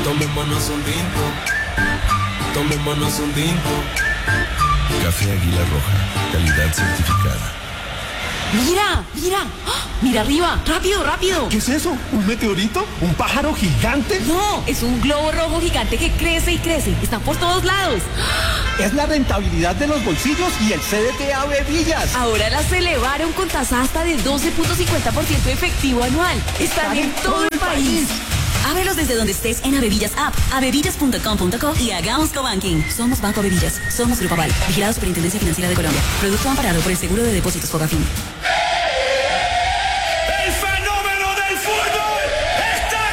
Tomémonos un tinto. Tomémonos un tinto. Café Águila Roja, calidad certificada. ¡Mira! ¡Mira! ¡Ah! ¡Mira arriba! ¡Rápido, rápido! ¿Qué es eso? ¿Un meteorito? ¿Un pájaro gigante? No, es un globo rojo gigante que crece y crece. Están por todos lados. Es la rentabilidad de los bolsillos y el CDT Avevillas. Ahora las elevaron con tasa hasta de 12.50% efectivo anual. Están en todo el país. Ábrelos desde donde estés en Avevillas App, avevillas.com.co y hagamos cobanking. Somos Banco Avevillas. Somos Grupo Aval. Vigilado Superintendencia Financiera de Colombia. Producto amparado por el Seguro de Depósitos Fogafín. ¡El fenómeno del fútbol está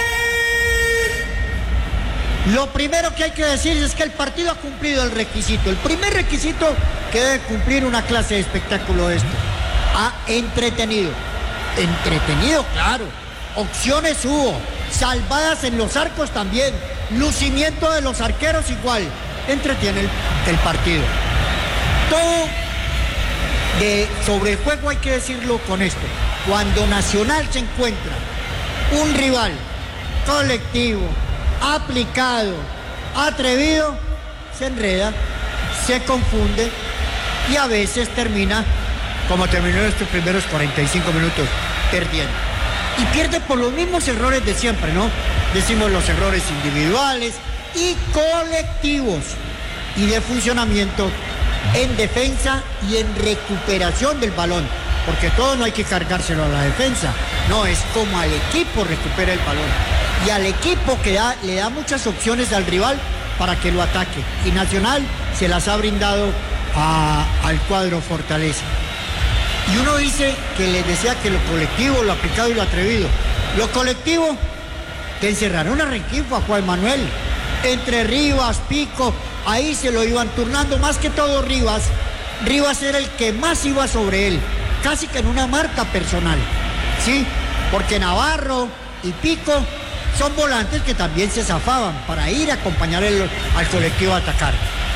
aquí! Lo primero que hay que decir es que el partido ha cumplido el requisito. El primer requisito que debe cumplir una clase de espectáculo esto. Ha entretenido. Entretenido, claro. Opciones hubo. Salvadas en los arcos también. Lucimiento de los arqueros igual. Entretiene el partido. Todo sobre el juego hay que decirlo con esto. Cuando Nacional se encuentra un rival colectivo, aplicado, atrevido, se enreda, se confunde y a veces termina, como terminó en estos primeros 45 minutos, perdiendo. Y pierde por los mismos errores de siempre, ¿no? Decimos los errores individuales y colectivos y de funcionamiento en defensa y en recuperación del balón, porque todo no hay que cargárselo a la defensa, no, es como al equipo recupera el balón y al equipo que le da muchas opciones al rival para que lo ataque, y Nacional se las ha brindado al cuadro Fortaleza. Y uno dice que les decía que lo colectivo, lo aplicado y lo atrevido. Lo colectivo, que encerraron a Rengifo, a Juan Manuel, entre Rivas, Pico, ahí se lo iban turnando, más que todo Rivas. Rivas era el que más iba sobre él, casi que en una marca personal, ¿sí? Porque Navarro y Pico son volantes que también se zafaban para ir a acompañar al colectivo a atacar.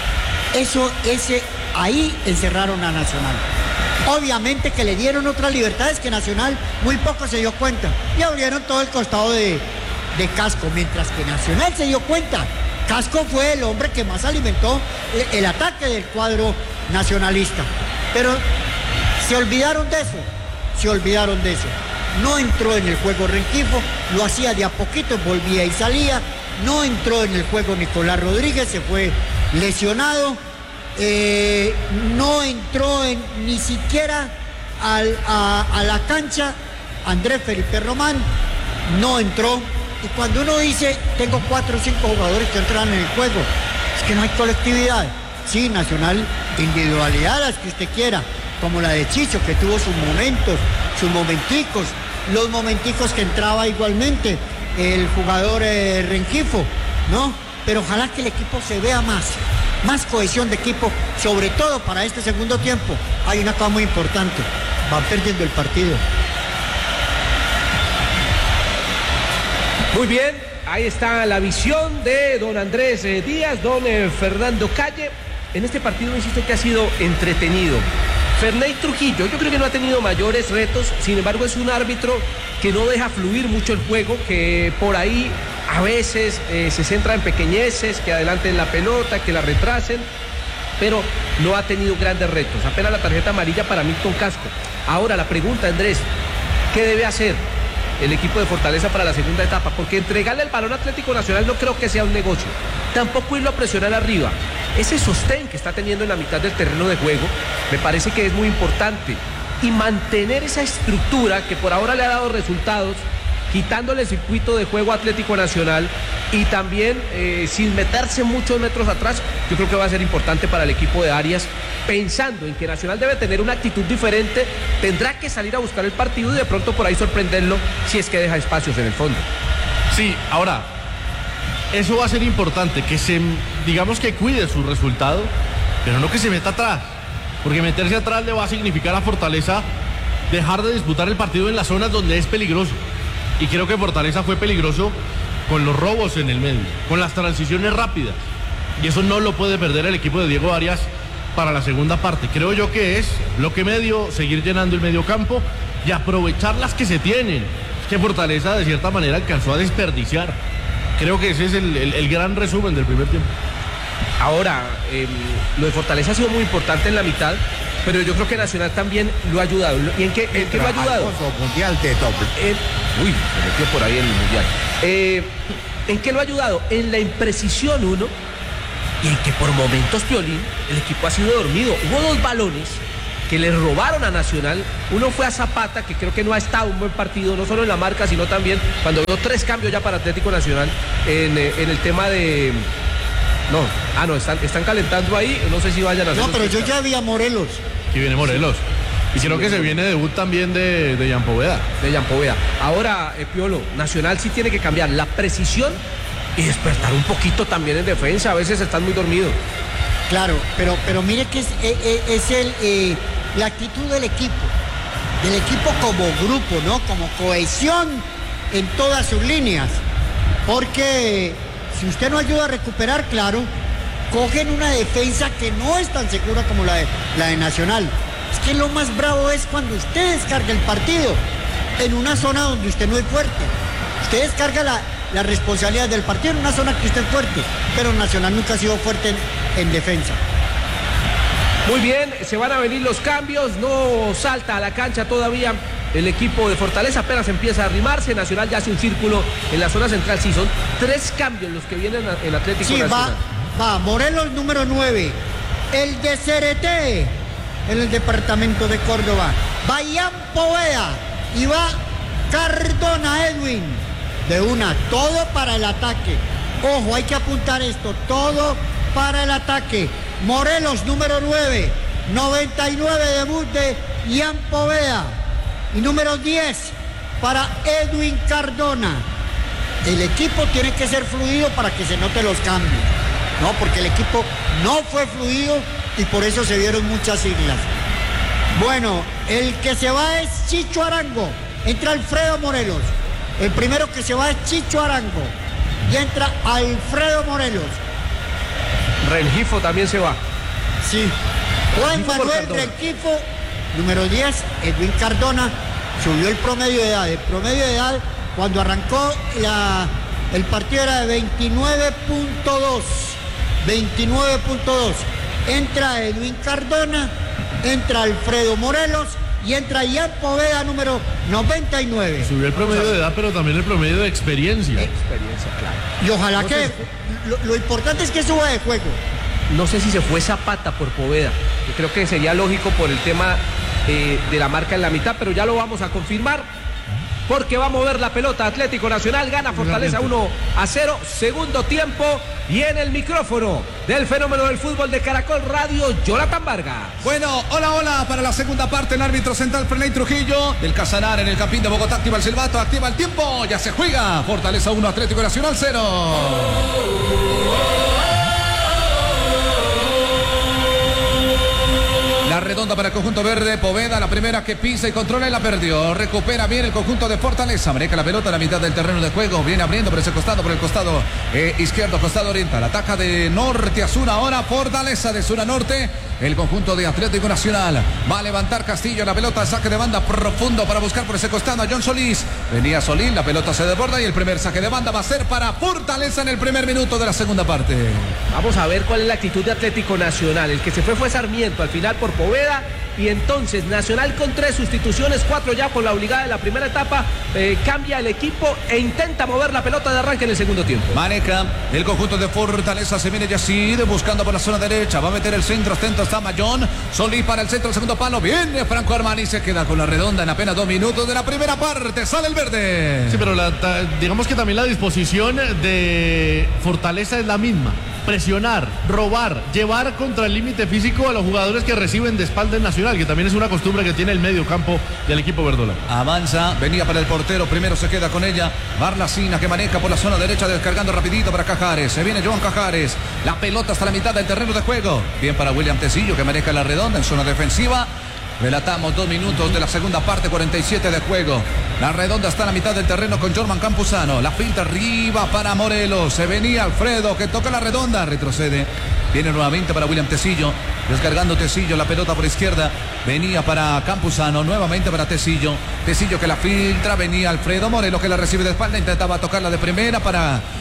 Ahí encerraron a Nacional. Obviamente que le dieron otras libertades que Nacional muy poco se dio cuenta y abrieron todo el costado de Casco, mientras que Nacional se dio cuenta. Casco fue el hombre que más alimentó el ataque del cuadro nacionalista, pero se olvidaron de eso, no entró en el juego Rengifo, lo hacía de a poquito, volvía y salía, no entró en el juego Nicolás Rodríguez, se fue lesionado. No entró ni siquiera a la cancha Andrés Felipe Román, no entró. Y cuando uno dice, tengo 4 o 5 jugadores que entran en el juego, es que no hay colectividad. Sí, Nacional, individualidad, las que usted quiera, como la de Chicho, que tuvo sus momentos, sus momenticos, los momenticos que entraba igualmente el jugador Rengifo, ¿no? Pero ojalá que el equipo se vea más cohesión de equipo, sobre todo para este segundo tiempo. Hay una cosa muy importante, van perdiendo el partido. Muy bien, ahí está la visión de don Andrés Díaz, don Fernando Calle. En este partido insisto que ha sido entretenido. Ferney Trujillo, yo creo que no ha tenido mayores retos, sin embargo es un árbitro que no deja fluir mucho el juego, que por ahí a veces se centra en pequeñeces, que adelanten la pelota, que la retrasen, pero no ha tenido grandes retos. Apenas la tarjeta amarilla para Milton Casco. Ahora la pregunta, Andrés, ¿qué debe hacer el equipo de Fortaleza para la segunda etapa? Porque entregarle el balón a Atlético Nacional no creo que sea un negocio. Tampoco irlo a presionar arriba. Ese sostén que está teniendo en la mitad del terreno de juego me parece que es muy importante. Y mantener esa estructura que por ahora le ha dado resultados, quitándole el circuito de juego a Atlético Nacional y también sin meterse muchos metros atrás, yo creo que va a ser importante para el equipo de Arias, pensando en que Nacional debe tener una actitud diferente, tendrá que salir a buscar el partido y de pronto por ahí sorprenderlo si es que deja espacios en el fondo. Sí, ahora, eso va a ser importante, digamos que cuide su resultado, pero no que se meta atrás, porque meterse atrás le va a significar a Fortaleza dejar de disputar el partido en las zonas donde es peligroso. Y creo que Fortaleza fue peligroso con los robos en el medio, con las transiciones rápidas. Y eso no lo puede perder el equipo de Diego Arias para la segunda parte. Creo yo que es bloque medio, seguir llenando el medio campo y aprovechar las que se tienen. Es que Fortaleza de cierta manera alcanzó a desperdiciar. Creo que ese es el gran resumen del primer tiempo. Ahora, lo de Fortaleza ha sido muy importante en la mitad, pero yo creo que Nacional también lo ha ayudado. ¿Y en qué lo ha ayudado? Mundial de doble. Uy, se metió por ahí el mundial. ¿En qué lo ha ayudado? En la imprecisión, uno, y en que por momentos, Piolín, el equipo ha sido dormido. Hubo 2 balones que le robaron a Nacional. Uno fue a Zapata, que creo que no ha estado un buen partido, no solo en la marca, sino también cuando veo 3 cambios ya para Atlético Nacional en el tema de... No, están calentando ahí, no sé si vayan a hacer... No, pero yo ya vi a Morelos. Aquí viene Morelos. Y creo que se viene debut también de Jan Poveda. De Jan Poveda. Ahora, Piolo, Nacional sí tiene que cambiar la precisión y despertar un poquito también en defensa. A veces están muy dormidos. Claro, pero mire que es la actitud del equipo como grupo, ¿no? Como cohesión en todas sus líneas. Porque si usted no ayuda a recuperar, claro, cogen una defensa que no es tan segura como la de Nacional. Es que lo más bravo es cuando usted descarga el partido en una zona donde usted no es fuerte. Usted descarga la responsabilidad del partido en una zona que usted es fuerte, pero Nacional nunca ha sido fuerte en defensa. Muy bien, se van a venir los cambios, no salta a la cancha todavía el equipo de Fortaleza, apenas empieza a arrimarse. Nacional ya hace un círculo en la zona central. Sí, son 3 cambios los que vienen en Atlético Nacional. Va Morelos número 9, el de Cereté en el departamento de Córdoba, va Jan Poveda y va Cardona Edwin. De una, todo para el ataque. Ojo, hay que apuntar esto, todo para el ataque. Morelos número 9, 99 debut de Jan Poveda. Y número 10 para Edwin Cardona. El equipo tiene que ser fluido para que se noten los cambios, ¿no? Porque el equipo no fue fluido y por eso se vieron muchas siglas. Bueno, el que se va es Chicho Arango. Entra Alfredo Morelos. El primero que se va es Chicho Arango. Y entra Alfredo Morelos. Rengifo también se va. Sí. Juan Manuel Rengifo, número 10, Edwin Cardona. Subió el promedio de edad. El promedio de edad cuando arrancó el partido era de 29.2. 29.2. Entra Edwin Cardona, entra Alfredo Morelos y entra Jan Poveda número 99. Subió el promedio de edad, pero también el promedio de experiencia. Experiencia, claro. Y ojalá que lo importante es que suba de juego. No sé si se fue Zapata por Poveda, que creo que sería lógico por el tema de la marca en la mitad, pero ya lo vamos a confirmar, porque va a mover la pelota. Atlético Nacional gana Fortaleza 1-0, segundo tiempo, y en el micrófono del fenómeno del fútbol de Caracol Radio, Jonathan Vargas. Bueno, hola, para la segunda parte, el árbitro central Ferney Trujillo, del Casanar en el Campín de Bogotá, activa el silbato, activa el tiempo, ya se juega, Fortaleza 1, Atlético Nacional 0. La redonda para el conjunto verde, Poveda, la primera que pisa y controla y la perdió. Recupera bien el conjunto de Fortaleza. Maneja la pelota a la mitad del terreno de juego. Viene abriendo por ese costado, por el costado izquierdo, costado oriental. Ataca de norte a sur ahora. Fortaleza de sur a norte. El conjunto de Atlético Nacional va a levantar Castillo. La pelota, saque de banda profundo para buscar por ese costado a John Solís. Venía Solís, la pelota se desborda y el primer saque de banda va a ser para Fortaleza en el primer minuto de la segunda parte. Vamos a ver cuál es la actitud de Atlético Nacional. El que se fue Sarmiento al final por Poveda, y entonces Nacional con 3 sustituciones, 4 ya por la obligada de la primera etapa, cambia el equipo e intenta mover la pelota de arranque en el segundo tiempo. Maneja el conjunto de Fortaleza, se viene Yacid buscando por la zona derecha, va a meter el centro, está Mayón, Solís para el centro, el segundo palo, viene Franco Armani, se queda con la redonda en apenas 2 minutos de la primera parte, sale el verde. Sí, pero digamos que también la disposición de Fortaleza es la misma. Presionar, robar, llevar contra el límite físico a los jugadores que reciben de espalda en Nacional, que también es una costumbre que tiene el medio campo del equipo verdolaga. Avanza, venía para el portero, primero se queda con ella Barlacina, que maneja por la zona derecha, descargando rapidito para Cajares, se viene Joan Cajares, la pelota hasta la mitad del terreno de juego, bien para William Tecillo, que maneja la redonda en zona defensiva. Relatamos 2 minutos de la segunda parte, 47 de juego. La redonda está a la mitad del terreno con Jorman Campuzano. La filtra arriba para Morelos. Se venía Alfredo, que toca la redonda. Retrocede. Viene nuevamente para William Tecillo. Descargando Tecillo, la pelota por izquierda. Venía para Campuzano, nuevamente para Tecillo. Tecillo que la filtra, venía Alfredo Morelos, que la recibe de espalda. Intentaba tocarla de primera para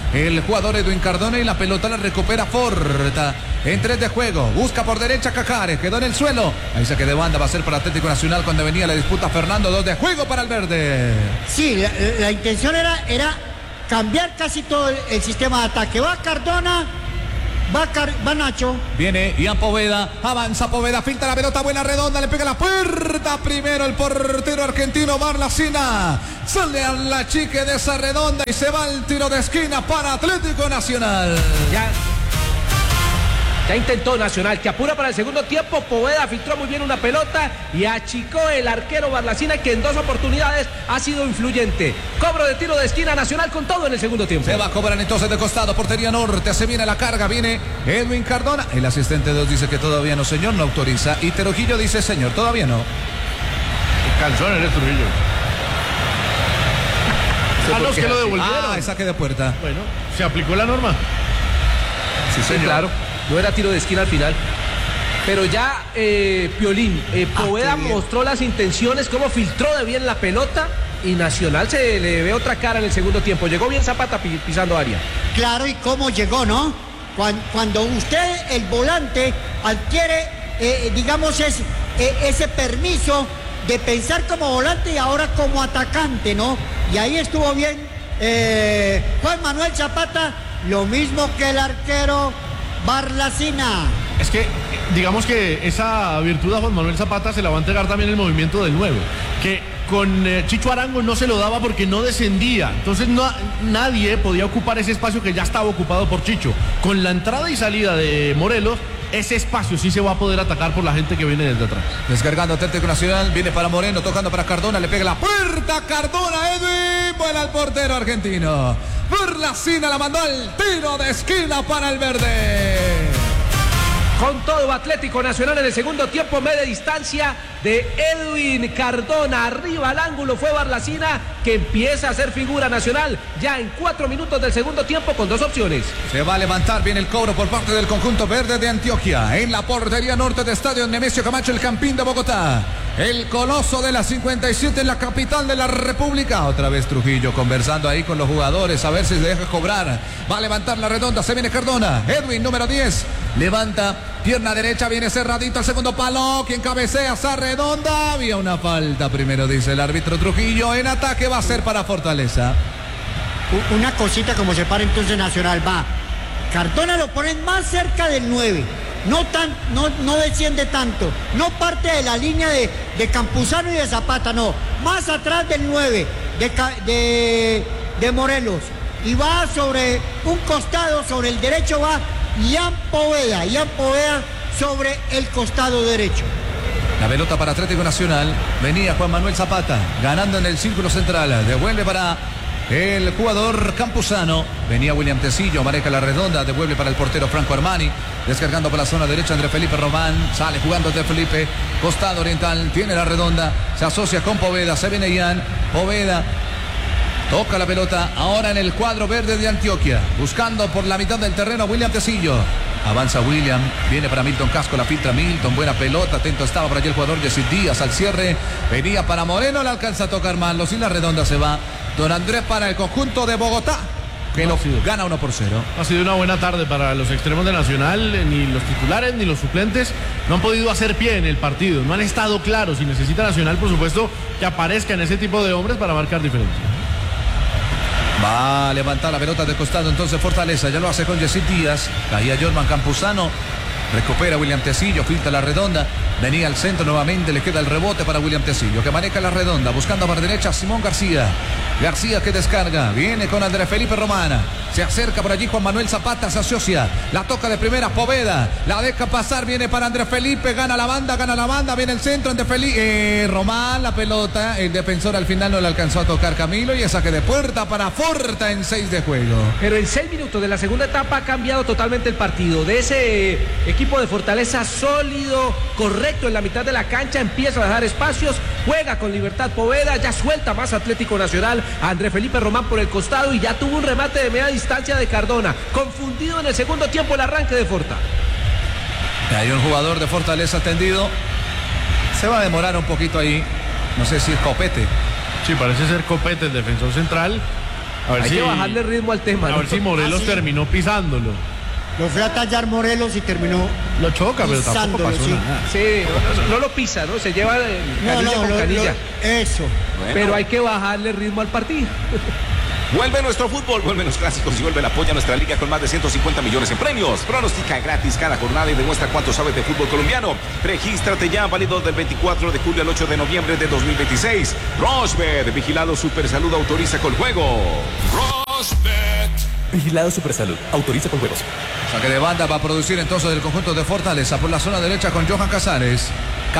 el jugador Edwin Cardona y la pelota la recupera Forta. En 3 de juego, busca por derecha Cajares, quedó en el suelo. Ahí saque de banda va a ser para Atlético Nacional cuando venía la disputa Fernando. 2 de juego para el verde. Sí, la intención era cambiar casi todo el sistema de ataque. Va Cardona, va Nacho. Viene Ian Poveda, avanza Poveda, filtra la pelota, buena redonda, le pega la puerta. Primero el portero argentino Barlacina. Sale a la chique de esa redonda y se va el tiro de esquina para Atlético Nacional. Ya intentó Nacional, que apura para el segundo tiempo. Poveda filtró muy bien una pelota y achicó el arquero Barlacina, que en 2 oportunidades ha sido influyente. Cobro de tiro de esquina, Nacional con todo en el segundo tiempo. Se va a cobrar entonces de costado, portería norte, se viene la carga, viene Edwin Cardona. El asistente 2 dice que todavía no, señor, no autoriza. Y Trujillo dice, señor, todavía no. Calzón eres Trujillo. A los que lo devolvieron. El saque de puerta. Bueno, se aplicó la norma. Sí, señor. Claro. No era tiro de esquina al final. Pero ya Piolín, Poveda mostró las intenciones, cómo filtró de bien la pelota, y Nacional se le ve otra cara en el segundo tiempo. Llegó bien Zapata pisando área. Claro, y cómo llegó, ¿no? Cuando usted, el volante, adquiere, digamos, ese permiso de pensar como volante y ahora como atacante, ¿no? Y ahí estuvo bien Juan Manuel Zapata, lo mismo que el arquero Barlacina. Es que, digamos que esa virtud a Juan Manuel Zapata se la va a entregar también el movimiento del 9, que con Chicho Arango no se lo daba porque no descendía. Entonces nadie podía ocupar ese espacio que ya estaba ocupado por Chicho. Con la entrada y salida de Morelos, ese espacio sí se va a poder atacar por la gente que viene desde atrás. Descargando Atlético Nacional, viene para Moreno, tocando para Cardona, le pega la puerta, Cardona, Edwin, vuela al portero argentino. Barlacina la mandó al tiro de esquina para el verde. Con todo Atlético Nacional en el segundo tiempo, media distancia de Edwin Cardona. Arriba al ángulo fue Barlacina, que empieza a hacer figura Nacional ya en 4 minutos del segundo tiempo con 2 opciones. Se va a levantar bien el cobro por parte del conjunto verde de Antioquia. En la portería norte de Estadio Nemesio Camacho, el Campín de Bogotá. El coloso de la 57 en la capital de la República. Otra vez Trujillo conversando ahí con los jugadores a ver si se deja cobrar. Va a levantar la redonda, se viene Cardona. Edwin, número 10, levanta pierna derecha, viene cerradito al segundo palo. Quien cabecea esa redonda. Había una falta primero, dice el árbitro Trujillo. En ataque va a ser para Fortaleza. Una cosita como se para entonces Nacional, va. Cardona lo ponen más cerca del 9. No desciende tanto, no parte de la línea de Campuzano y de Zapata, no, más atrás del 9 de Morelos, y va sobre un costado, sobre el derecho va Ian Poveda sobre el costado derecho. La pelota para Atlético Nacional, venía Juan Manuel Zapata, ganando en el círculo central, devuelve para el jugador Campuzano, venía William Tecillo, maneja la redonda, devuelve para el portero Franco Armani, descargando por la zona derecha Andrés Felipe Román, sale jugando Andrés Felipe, costado oriental, tiene la redonda, se asocia con Poveda, se viene Ian, Poveda toca la pelota, ahora en el cuadro verde de Antioquia, buscando por la mitad del terreno a William Tecillo. Avanza William, viene para Milton Casco, la filtra Milton, buena pelota, atento estaba por allí el jugador Jessy Díaz al cierre, venía para Moreno, le alcanza a tocar Marlos y la redonda se va. Don Andrés para el conjunto de Bogotá, que lo gana 1-0. Ha sido una buena tarde para los extremos de Nacional, ni los titulares ni los suplentes no han podido hacer pie en el partido, no han estado claros y necesita Nacional, por supuesto, que aparezcan ese tipo de hombres para marcar diferencia. Va a levantar la pelota de costado entonces Fortaleza, ya lo hace con Jessy Díaz, caía Jorman Campuzano, recupera William Tecillo, filtra la redonda, venía al centro nuevamente, le queda el rebote para William Tecillo, que maneja la redonda, buscando por derecha Simón García que descarga, viene con Andrés Felipe Romana, se acerca por allí Juan Manuel Zapata, se asocia, la toca de primera Poveda, la deja pasar, viene para Andrés Felipe, gana la banda, viene el centro, Andrés Felipe, Román, la pelota, el defensor al final no le alcanzó a tocar Camilo y el saque de puerta para Forta en 6 de juego. Pero en 6 minutos de la segunda etapa ha cambiado totalmente el partido, de ese equipo de Fortaleza sólido, correcto en la mitad de la cancha, empieza a dejar espacios, juega con libertad Poveda, ya suelta más Atlético Nacional, Andrés Felipe Román por el costado y ya tuvo un remate de media distancia de Cardona, confundido en el segundo tiempo el arranque de Forta. Hay un jugador de Fortaleza tendido, se va a demorar un poquito ahí, no sé si es Copete. Sí, parece ser Copete el defensor central. Hay que bajarle ritmo al tema. A ver si Morelos terminó pisándolo. Lo fue a tallar Morelos y terminó. Lo choca, pero tampoco pasó sí. nada. Sí, no lo pisa, ¿no? Se lleva canilla con canilla. Eso. Bueno. Pero hay que bajarle ritmo al partido. Vuelve nuestro fútbol, vuelven los clásicos y vuelve el apoyo a nuestra liga con más de 150 millones en premios. Pronostica gratis cada jornada y demuestra cuánto sabes de fútbol colombiano. Regístrate ya, válido del 24 de julio al 8 de noviembre de 2026. Rochbet, vigilado Supersalud, autoriza con juego. Rochbet. Vigilado Supersalud. Autoriza con juegos. Saque de banda va a producir entonces el conjunto de Fortaleza por la zona derecha con Johan Cajares.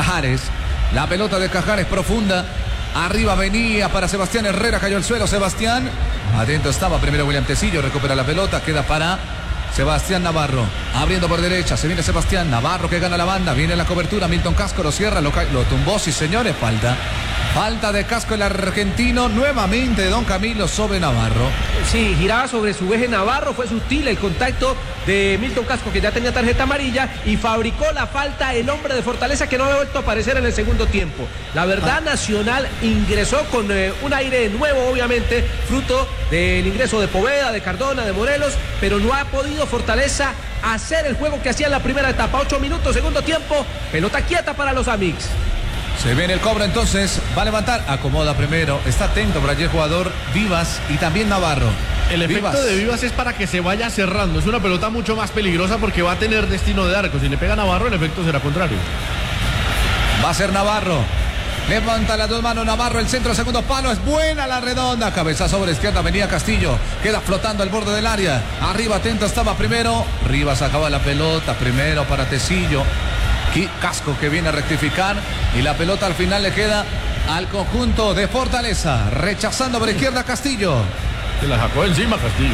La pelota de Cajares profunda. Arriba venía para Sebastián Herrera, cayó al suelo Sebastián. Atento estaba primero William Tecillo, recupera la pelota, queda para Sebastián Navarro. Abriendo por derecha, se viene Sebastián Navarro que gana la banda, viene la cobertura, Milton Casco lo cierra, lo tumbó, sí señores, falta de Casco el argentino, nuevamente Don Camilo sobre Navarro. Sí, giraba sobre su eje Navarro, fue sutil el contacto de Milton Casco que ya tenía tarjeta amarilla y fabricó la falta el hombre de Fortaleza que no había vuelto a aparecer en el segundo tiempo. La verdad, Nacional ingresó con un aire nuevo, obviamente, fruto del ingreso de Poveda, de Cardona, de Morelos, pero no ha podido Fortaleza hacer el juego que hacía en la primera etapa. 8 minutos, segundo tiempo, pelota quieta para los Amics. Se viene el cobro entonces, va a levantar, acomoda primero, está atento para allí el jugador Vivas y también Navarro. El efecto de Vivas es para que se vaya cerrando, es una pelota mucho más peligrosa porque va a tener destino de arco, si le pega a Navarro el efecto será contrario. Va a ser Navarro, levanta las dos manos Navarro, el centro, segundo palo, es buena la redonda, cabezazo sobre izquierda, venía Castillo, queda flotando al borde del área, arriba atento estaba primero, Rivas acaba la pelota, primero para Tecillo. Casco que viene a rectificar y la pelota al final le queda al conjunto de Fortaleza, rechazando por izquierda Castillo. Se la sacó encima Castillo.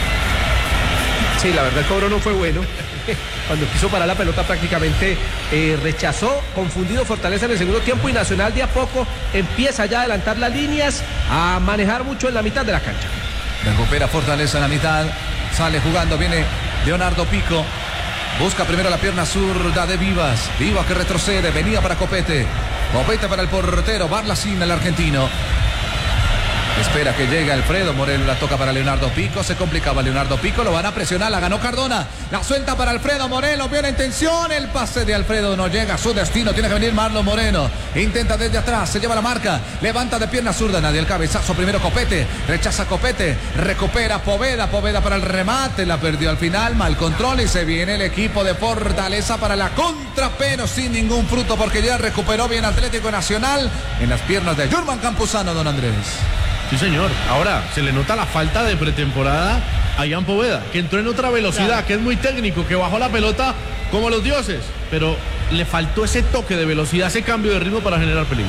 Sí, la verdad el cobro no fue bueno. Cuando quiso parar la pelota prácticamente rechazó, confundido Fortaleza en el segundo tiempo y Nacional de a poco empieza ya a adelantar las líneas, a manejar mucho en la mitad de la cancha. Recupera Fortaleza en la mitad, sale jugando, viene Leonardo Pico. Busca primero la pierna zurda de Vivas. Vivas que retrocede. Venía para Copete. Copete para el portero. Barlacín, el argentino. Espera que llegue Alfredo Morelos. La toca para Leonardo Pico. Se complicaba Leonardo Pico. Lo van a presionar. La ganó Cardona. La suelta para Alfredo Morelos. Viene en tensión. El pase de Alfredo no llega a su destino. Tiene que venir Marlon Moreno. Intenta desde atrás. Se lleva la marca. Levanta de pierna zurda. Nadie el cabezazo. Primero Copete. Rechaza Copete. Recupera Poveda. Poveda para el remate. La perdió al final. Mal control. Y se viene el equipo de Fortaleza para la contra. Pero sin ningún fruto. Porque ya recuperó bien Atlético Nacional. En las piernas de Jurman Campuzano, don Andrés. Sí, señor. Ahora, se le nota la falta de pretemporada a Ian Poveda, que entró en otra velocidad, claro, que es muy técnico, que bajó la pelota como los dioses, pero le faltó ese toque de velocidad, ese cambio de ritmo para generar peligro.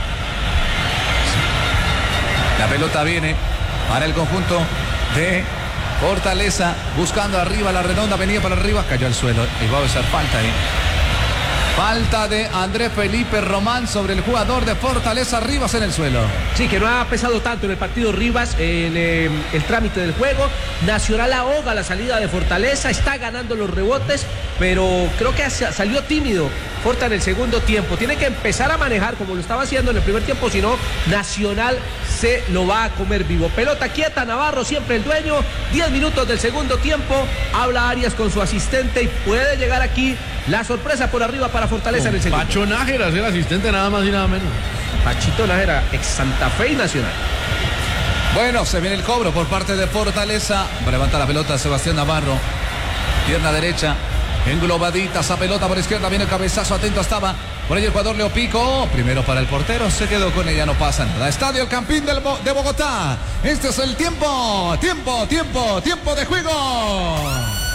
La pelota viene para el conjunto de Fortaleza, buscando arriba la redonda, venía para arriba, cayó al suelo y va a besar falta ahí. Falta de Andrés Felipe Román sobre el jugador de Fortaleza, Rivas en el suelo. Sí, que no ha pesado tanto en el partido Rivas en el trámite del juego. Nacional ahoga la salida de Fortaleza, está ganando los rebotes, pero creo que salió tímido Forta en el segundo tiempo. Tiene que empezar a manejar como lo estaba haciendo en el primer tiempo, si no, Nacional se lo va a comer vivo. Pelota quieta, Navarro siempre el dueño. 10 minutos del segundo tiempo. Habla Arias con su asistente y puede llegar aquí la sorpresa por arriba para Fortaleza en el segundo. Pacho Nájera es el asistente, nada más y nada menos. Pachito Nájera, ex Santa Fe y Nacional. Bueno, se viene el cobro por parte de Fortaleza. Va a levantar la pelota Sebastián Navarro. Pierna derecha. Englobadita esa pelota por izquierda. Viene el cabezazo. Atento estaba. Por ahí el jugador Leo Pico. Primero para el portero. Se quedó con ella. No pasa nada. Estadio El Campín de Bogotá. Este es el tiempo. Tiempo de juego.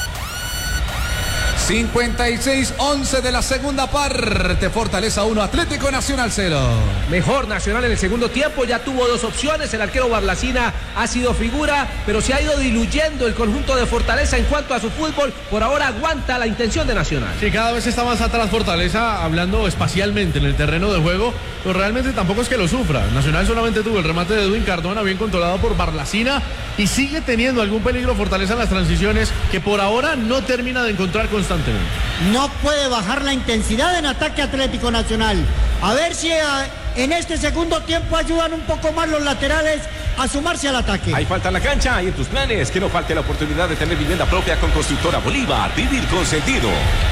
56-11 de la segunda parte. Fortaleza 1, Atlético Nacional 0. Mejor Nacional en el segundo tiempo. Ya tuvo dos opciones. El arquero Barlacina ha sido figura, pero se ha ido diluyendo el conjunto de Fortaleza en cuanto a su fútbol. Por ahora aguanta la intención de Nacional. Sí, cada vez está más atrás Fortaleza, hablando espacialmente en el terreno de juego, pero realmente tampoco es que lo sufra. Nacional solamente tuvo el remate de Edwin Cardona, bien controlado por Barlacina, y sigue teniendo algún peligro Fortaleza en las transiciones que por ahora no termina de encontrar constantemente. No puede bajar la intensidad en ataque Atlético Nacional. A ver si en este segundo tiempo ayudan un poco más los laterales a sumarse al ataque. Hay falta en la cancha y en tus planes. Que no falte la oportunidad de tener vivienda propia con Constructora Bolívar. Vivir con sentido.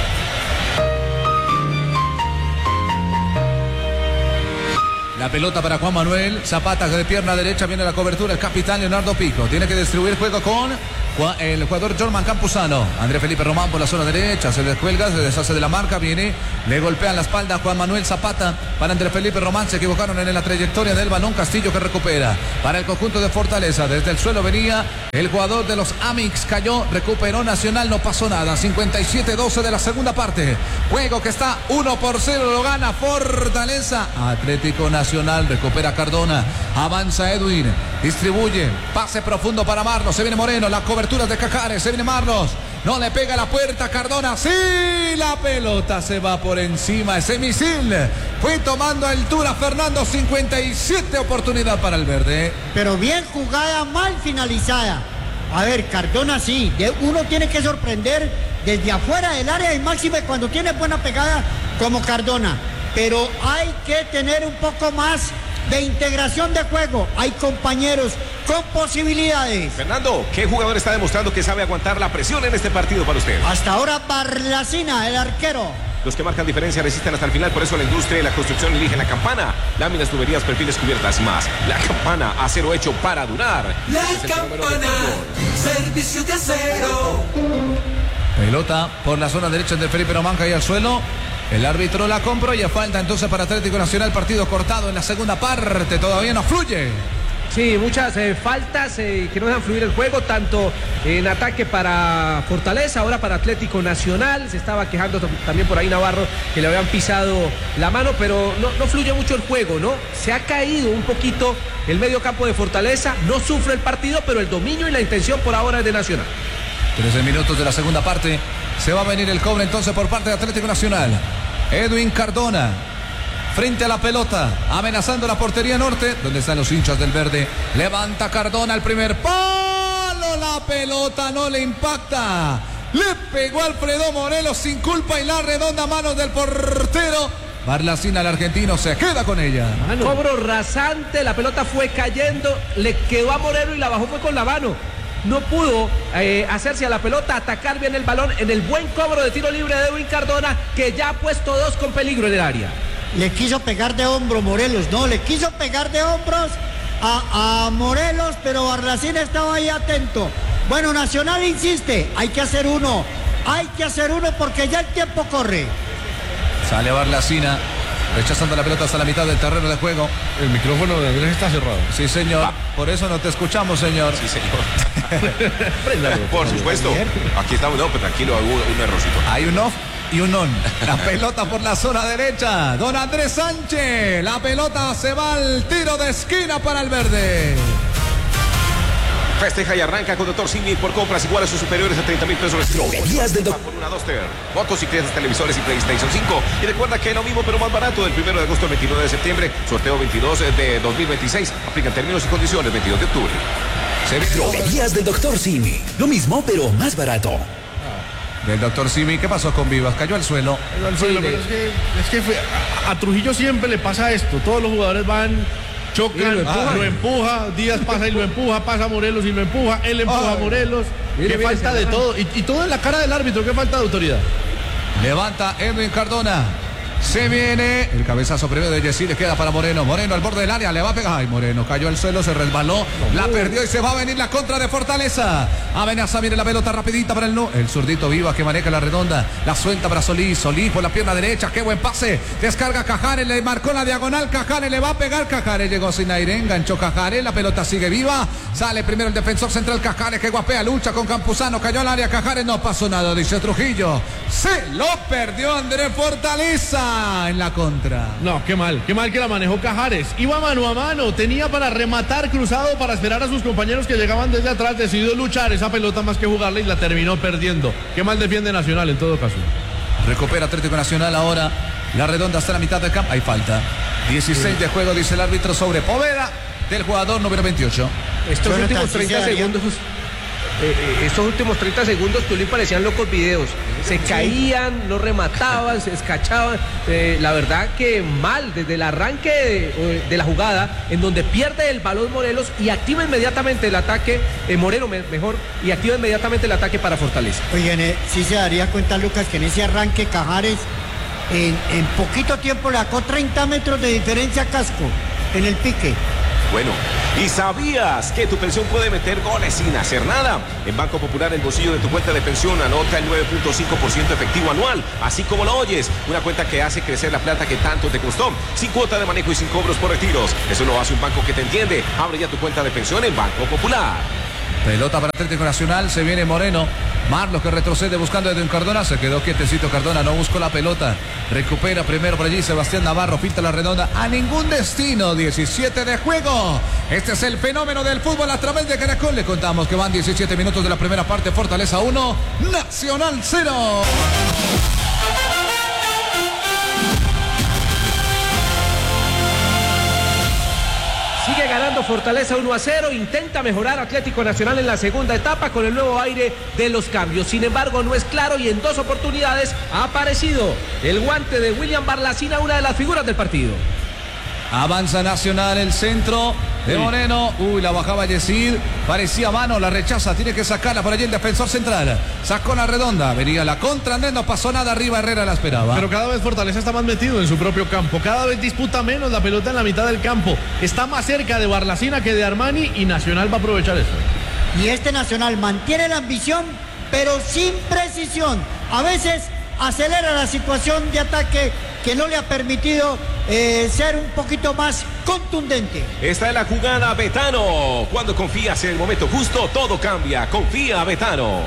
La pelota para Juan Manuel Zapata, de pierna derecha viene la cobertura, el capitán Leonardo Pico. Tiene que distribuir el juego con el jugador Jorman Campuzano. André Felipe Román por la zona derecha, se descuelga, se deshace de la marca, viene, le golpean la espalda a Juan Manuel Zapata. Para André Felipe Román, se equivocaron en la trayectoria del balón. Castillo que recupera para el conjunto de Fortaleza. Desde el suelo venía el jugador de los Amix, cayó, recuperó Nacional, no pasó nada. 57-12 de la segunda parte. Juego que está 1-0, lo gana Fortaleza. Atlético Nacional, recupera Cardona, avanza Edwin, distribuye, pase profundo para Marlos, se viene Moreno, la cobertura de Cajares, se viene Marlos, no le pega la puerta Cardona, sí, la pelota se va por encima, ese misil fue tomando altura Fernando. 57 oportunidad para el verde. Pero bien jugada, mal finalizada. A ver, Cardona sí, uno tiene que sorprender desde afuera del área y máxime cuando tiene buena pegada como Cardona. Pero hay que tener un poco más de integración de juego. Hay compañeros con posibilidades. Fernando, ¿qué jugador está demostrando que sabe aguantar la presión en este partido para usted? Hasta ahora Barlacina, el arquero. Los que marcan diferencia resisten hasta el final, por eso la industria y la construcción eligen la Campana. Láminas, tuberías, perfiles, cubiertas más. La Campana, acero hecho para durar. La Campana, servicio de acero. Pelota por la zona derecha de Felipe Román, cae al suelo. El árbitro la compró y a falta entonces para Atlético Nacional. Partido cortado en la segunda parte, todavía no fluye. Sí, muchas faltas que no dejan fluir el juego, tanto en ataque para Fortaleza, ahora para Atlético Nacional. Se estaba quejando también por ahí Navarro que le habían pisado la mano, pero no fluye mucho el juego, ¿no? Se ha caído un poquito el medio campo de Fortaleza, no sufre el partido, pero el dominio y la intención por ahora es de Nacional. 13 minutos de la segunda parte. Se va a venir el cobre entonces por parte de Atlético Nacional. Edwin Cardona frente a la pelota, amenazando la portería norte, donde están los hinchas del verde. Levanta Cardona al primer palo, la pelota no le impacta. Le pegó Alfredo Morelos sin culpa y la redonda manos del portero. Barlacina, el argentino, se queda con ella. Cobro rasante, la pelota fue cayendo, le quedó a Moreno y la bajó fue con la mano. No pudo hacerse a la pelota, atacar bien el balón en el buen cobro de tiro libre de Edwin Cardona, que ya ha puesto dos con peligro en el área. Le quiso pegar de hombro Morelos, no, le quiso pegar de hombros a Morelos, pero Barlacina estaba ahí atento. Bueno, Nacional insiste, hay que hacer uno porque ya el tiempo corre. Sale Barlacina, rechazando la pelota hasta la mitad del terreno de juego. El micrófono de Andrés está cerrado. Sí, señor. Por eso no te escuchamos, señor. Sí, señor. Por supuesto. Aquí estamos, no, pero tranquilo, hubo un errorcito. Hay un off y un on. La pelota por la zona derecha. Don Andrés Sánchez. La pelota se va al tiro de esquina para el verde. Festeja y arranca con Dr. Simi por compras iguales o superiores a 30,000 pesos. Droguerías del por una Duster, motocicletas, televisores y PlayStation 5. Y recuerda que es lo mismo pero más barato del 1 de agosto al 29 de septiembre. Sorteo 22 de 2026. Aplican términos y condiciones 22 de octubre. Droguerías del Dr. Simi. Lo mismo pero más barato. Del Dr. Simi, ¿qué pasó con Vivas? Cayó al suelo. Pero es que a Trujillo siempre le pasa esto. Todos los jugadores van, chocan, lo empuja, Díaz pasa y lo empuja, pasa Morelos y lo empuja, él empuja a Morelos. Qué falta de todo. Y todo en la cara del árbitro, qué falta de autoridad. Levanta Edwin Cardona. Se viene el cabezazo primero de Yesí, le queda para Moreno. Moreno al borde del área, le va a pegar. Ay, Moreno cayó al suelo, se resbaló, la perdió y se va a venir la contra de Fortaleza. Amenaza, viene la pelota rapidita para el zurdito Vivas que maneja la redonda. La suelta para Solís, Solís por la pierna derecha, qué buen pase. Descarga Cajares, le marcó la diagonal, Cajares le va a pegar. Cajares llegó sin aire, enganchó Cajares, la pelota sigue viva. Sale primero el defensor central Cajares que guapea, lucha con Campuzano, cayó al área Cajares, no pasó nada, dice Trujillo. Se lo perdió Andrés Fortaleza en la contra. No, qué mal que la manejó Cajares. Iba mano a mano, tenía para rematar cruzado para esperar a sus compañeros que llegaban desde atrás, decidió luchar esa pelota más que jugarla y la terminó perdiendo. Qué mal defiende Nacional en todo caso. Recupera Atlético Nacional ahora. La redonda hasta la mitad del campo. Hay falta. 16 de juego, dice el árbitro sobre Poveda del jugador número 28. Estos últimos 30 segundos. estos últimos 30 segundos, Tulín, parecían locos videos. Se caían, no remataban, se escachaban. La verdad que mal, desde el arranque de la jugada, en donde pierde el balón Morelos y activa inmediatamente el ataque, Moreno mejor, y activa inmediatamente el ataque para Fortaleza. Oigan, sí se daría cuenta, Lucas, que en ese arranque Cajares en poquito tiempo le sacó 30 metros de diferencia a Casco en el pique. Bueno, ¿y sabías que tu pensión puede meter goles sin hacer nada? En Banco Popular, el bolsillo de tu cuenta de pensión anota el 9.5% efectivo anual, así como lo oyes. Una cuenta que hace crecer la plata que tanto te costó, sin cuota de manejo y sin cobros por retiros. Eso lo hace un banco que te entiende. Abre ya tu cuenta de pensión en Banco Popular. Pelota para Atlético Nacional, se viene Moreno. Marlos que retrocede buscando a Edwin Cardona, se quedó quietecito Cardona, no buscó la pelota. Recupera primero por allí Sebastián Navarro, pinta la redonda a ningún destino, 17 de juego. Este es el fenómeno del fútbol a través de Caracol. Le contamos que van 17 minutos de la primera parte, Fortaleza 1, Nacional 0. Sigue ganando Fortaleza 1-0, intenta mejorar Atlético Nacional en la segunda etapa con el nuevo aire de los cambios. Sin embargo, no es claro y en 2 oportunidades ha aparecido el guante de William Barlacina, una de las figuras del partido. Avanza Nacional, el centro de Moreno. Uy, la bajaba Yesid. Parecía mano, la rechaza. Tiene que sacarla por allí el defensor central. Sacó la redonda. Venía la contra. No pasó nada arriba. Herrera la esperaba. Pero cada vez Fortaleza está más metido en su propio campo. Cada vez disputa menos la pelota en la mitad del campo. Está más cerca de Barlacina que de Armani y Nacional va a aprovechar eso. Y este Nacional mantiene la ambición, pero sin precisión. A veces acelera la situación de ataque que no le ha permitido ser un poquito más contundente. Esta es la jugada, Betano. Cuando confías en el momento justo, todo cambia. Confía, Betano.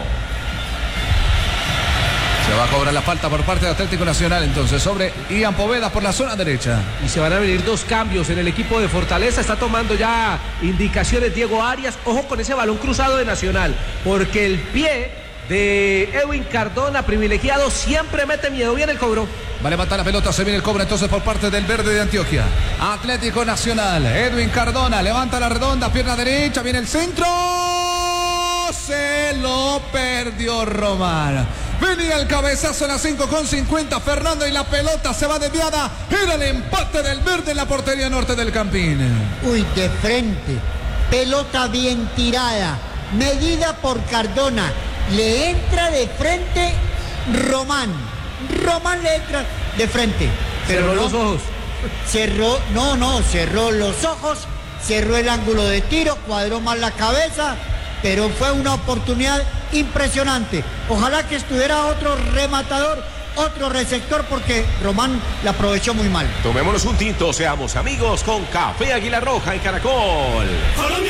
Se va a cobrar la falta por parte de Atlético Nacional entonces sobre Ian Poveda por la zona derecha. Y se van a venir 2 cambios en el equipo de Fortaleza. Está tomando ya indicaciones Diego Arias. Ojo con ese balón cruzado de Nacional, porque el pie de Edwin Cardona, privilegiado, siempre mete miedo. Viene el cobro. Va a levantar la pelota, se viene el cobro entonces por parte del verde de Antioquia. Atlético Nacional, Edwin Cardona, levanta la redonda, pierna derecha, viene el centro. Se lo perdió Román. Venía el cabezazo en la 5:50, Fernando, y la pelota se va desviada. Era el empate del verde en la portería norte del Campín. Uy, de frente. Pelota bien tirada, medida por Cardona. Le entra de frente Román. Román le entra de frente. Pero cerró los ojos. Cerró los ojos, cerró el ángulo de tiro, cuadró mal la cabeza, pero fue una oportunidad impresionante. Ojalá que estuviera otro rematador, otro receptor, porque Román la aprovechó muy mal. Tomémonos un tinto, seamos amigos con Café Águila Roja en Caracol.